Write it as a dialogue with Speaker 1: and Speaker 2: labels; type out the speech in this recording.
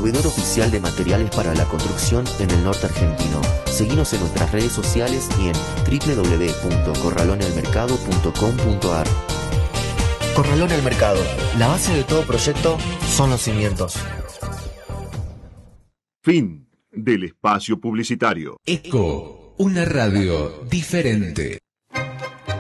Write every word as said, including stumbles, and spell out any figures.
Speaker 1: proveedor oficial de materiales para la construcción en el norte argentino. Seguinos en nuestras redes sociales y en doble u doble u doble u punto corralonealmercado punto com punto a r. Corralón al Mercado. La base de todo proyecto son los cimientos.
Speaker 2: Fin del espacio publicitario.
Speaker 3: Eco, una radio diferente.